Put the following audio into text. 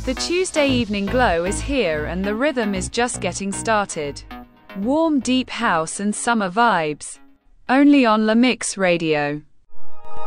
The Tuesday evening glow is here and the rhythm is just getting started. Warm deep house and summer vibes. Only on La Mix Radio.